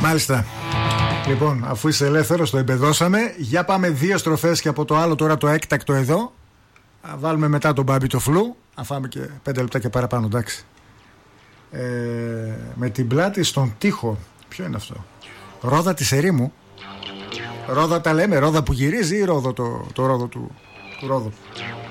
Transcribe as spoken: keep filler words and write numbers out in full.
Μάλιστα. Λοιπόν, αφού είσαι ελεύθερος, το εμπεδώσαμε. Για πάμε δύο στροφές και από το άλλο τώρα το έκτακτο εδώ. Α, βάλουμε μετά τον Μπάμπη το φλου. Να φάμε και πέντε λεπτά και παραπάνω, εντάξει. Ε, με την πλάτη στον τοίχο. Ποιο είναι αυτό? Ρόδα της ερήμου. Ρόδα τα λέμε, ρόδα που γυρίζει ή ρόδο το, το ρόδο του, του ρόδου.